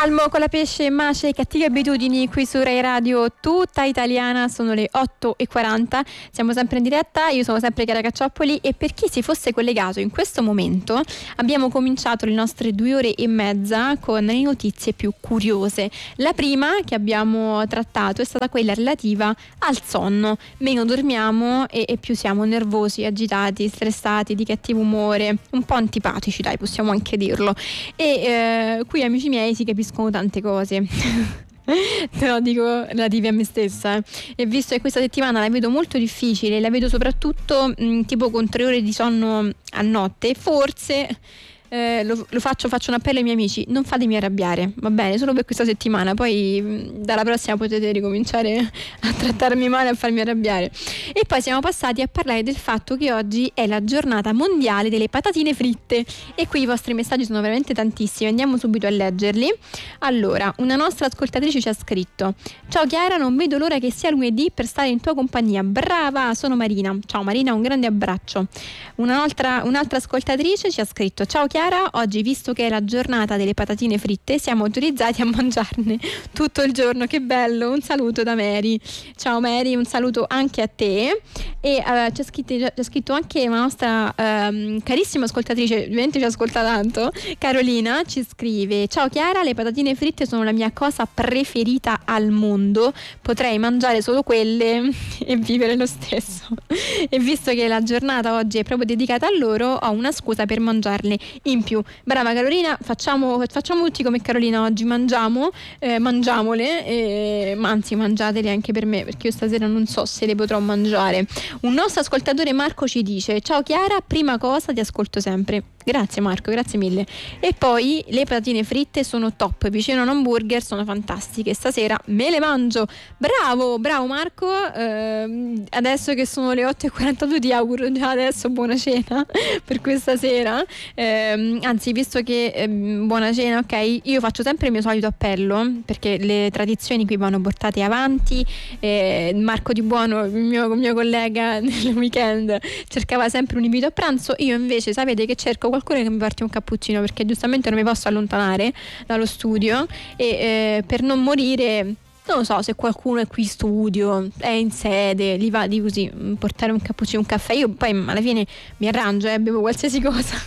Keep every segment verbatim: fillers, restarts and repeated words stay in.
Salmo con la pesce, mace e cattive abitudini qui su Rai Radio tutta italiana. Sono le otto e quaranta, siamo sempre in diretta, io sono sempre Chiara Cacciopoli e per chi si fosse collegato in questo momento abbiamo cominciato le nostre due ore e mezza con le notizie più curiose. La prima che abbiamo trattato è stata quella relativa al sonno. Meno dormiamo e, e più siamo nervosi, agitati, stressati, di cattivo umore, un po' antipatici, dai, possiamo anche dirlo. E eh, qui, amici miei, si capiscono tante cose. Te lo dico relative a me stessa, eh. E visto che questa settimana la vedo molto difficile, la vedo soprattutto mh, tipo con tre ore di sonno a notte, forse Eh, lo, lo faccio, faccio un appello ai miei amici: non fatemi arrabbiare, va bene, solo per questa settimana, poi mh, dalla prossima potete ricominciare a trattarmi male, a farmi arrabbiare. E poi siamo passati a parlare del fatto che oggi è la giornata mondiale delle patatine fritte e qui i vostri messaggi sono veramente tantissimi, andiamo subito a leggerli. Allora, una nostra ascoltatrice ci ha scritto: ciao Chiara, non vedo l'ora che sia lunedì per stare in tua compagnia, brava, sono Marina. Ciao Marina, un grande abbraccio. Un'altra, un'altra ascoltatrice ci ha scritto: ciao Chiara, oggi visto che è la giornata delle patatine fritte siamo autorizzati a mangiarne tutto il giorno, che bello, un saluto da Mary. Ciao Mary, un saluto anche a te. E uh, c'è, scritto, c'è scritto anche una nostra um, carissima ascoltatrice, ovviamente ci ascolta tanto, Carolina, ci scrive: ciao Chiara, le patatine fritte sono la mia cosa preferita al mondo, potrei mangiare solo quelle e vivere lo stesso. E visto che la giornata oggi è proprio dedicata a loro, ho una scusa per mangiarne in più. Brava Carolina, facciamo, facciamo tutti come Carolina oggi, mangiamo, eh, mangiamole, eh, ma anzi mangiatele anche per me, perché io stasera non so se le potrò mangiare. Un nostro ascoltatore Marco ci dice: ciao Chiara, prima cosa ti ascolto sempre. Grazie Marco, grazie mille. E poi le patatine fritte sono top, vicino a un hamburger, sono fantastiche, stasera me le mangio. Bravo, bravo Marco. eh, adesso che sono le otto e quarantadue ti auguro già adesso buona cena per questa sera. Eh, anzi, visto che eh, buona cena, ok, io faccio sempre il mio solito appello, perché le tradizioni qui vanno portate avanti. eh, Marco Di Buono, il mio, il mio collega, nel weekend cercava sempre un invito a pranzo, io invece sapete che cerco qualcuno che mi porti un cappuccino, perché giustamente non mi posso allontanare dallo studio e eh, per non morire, non lo so, se qualcuno è qui in studio, è in sede, gli va di così portare un cappuccino, un caffè, io poi alla fine mi arrangio e eh, bevo qualsiasi cosa.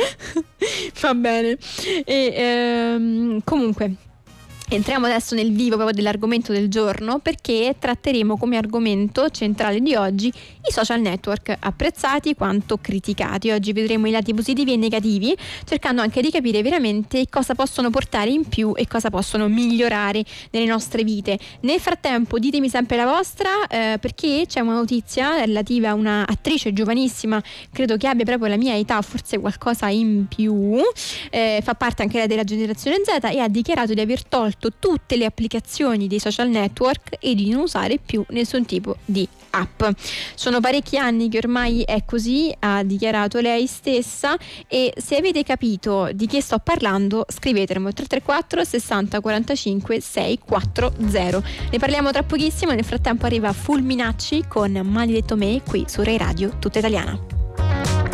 Va bene. E ehm, comunque entriamo adesso nel vivo proprio dell'argomento del giorno, perché tratteremo come argomento centrale di oggi i social network, apprezzati quanto criticati. Oggi vedremo i lati positivi e negativi, cercando anche di capire veramente cosa possono portare in più e cosa possono migliorare nelle nostre vite. Nel frattempo ditemi sempre la vostra, eh, perché c'è una notizia relativa a una attrice giovanissima, credo che abbia proprio la mia età, forse qualcosa in più, eh, fa parte anche della generazione Z e ha dichiarato di aver tolto tutte le applicazioni dei social network e di non usare più nessun tipo di app. Sono parecchi anni che ormai è così, ha dichiarato lei stessa, e se avete capito di che sto parlando scrivetemelo tre tre quattro sessanta quarantacinque seicentoquaranta. Ne parliamo tra pochissimo. Nel frattempo arriva Fulminacci con Maledetto me qui su Rai Radio tutta italiana.